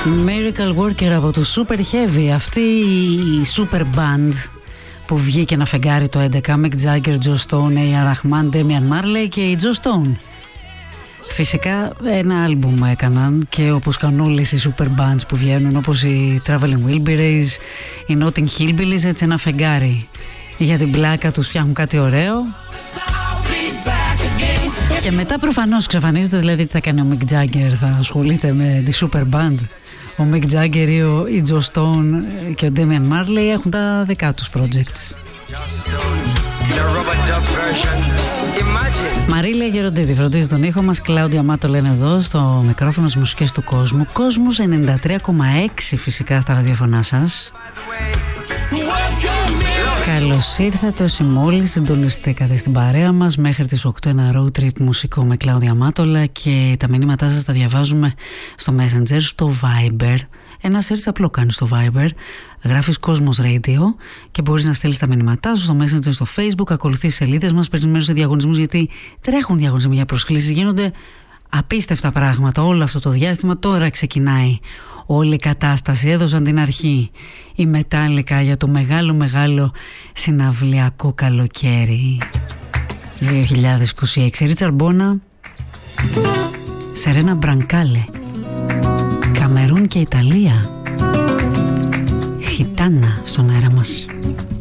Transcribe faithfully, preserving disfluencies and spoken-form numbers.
Miracle Worker από το Super Heavy. Αυτή η super band που βγήκε ένα φεγγάρι το έντεκα, Mick Jagger, Joe Stone, έι αρ Rahman, Damian Marley και η Joe Stone. Φυσικά ένα άλμπουμ έκαναν και όπως κάνουν όλες οι super bands που βγαίνουν, όπως οι Traveling Wilburys, οι Notting Hillbillies, έτσι ένα φεγγάρι. Για την πλάκα τους φτιάχνουν κάτι ωραίο και μετά προφανώς ξαφανίζονται, δηλαδή τι θα κάνει ο Mick Jagger, θα ασχολείται με τη super band. Ο Mick Jagger ή ο ή Joe Stone και ο Damian Marley έχουν τα δικά τους projects. Μαρίλια Γεροντίδη φροντίζει τον ήχο μας, Κλάουδια Μάτο λένε εδώ στο μικρόφωνο στις μουσικές του κόσμου. Κόσμος ενενήντα τρία κόμμα έξι φυσικά στα ραδιοφωνά σας. Καλώς ήρθατε όσοι μόλις συντονιστήκατε στην παρέα μας μέχρι τις οκτώ, ένα road trip μουσικό με Κλάουδια Μάτολα και τα μηνύματά σας τα διαβάζουμε στο Messenger, στο Viber. Ένα search απλό κάνεις στο Viber, γράφεις Κόσμος Radio και μπορείς να στείλεις τα μηνύματά σου στο Messenger, στο Facebook, ακολουθείς σελίδες μας, παίρνεις μέρος σε διαγωνισμούς γιατί τρέχουν διαγωνισμοί για προσκλήσεις, γίνονται απίστευτα πράγματα όλο αυτό το διάστημα. Τώρα ξεκινάει όλη η κατάσταση, έδωσαν την αρχή η Metallica για το μεγάλο μεγάλο συναυλιακό καλοκαίρι δύο χιλιάδες είκοσι έξι. Ρίτσαρντ Μπόνα, Σερένα Μπρανκάλε, Καμερούν και Ιταλία, Χιτάνα στον αέρα μας.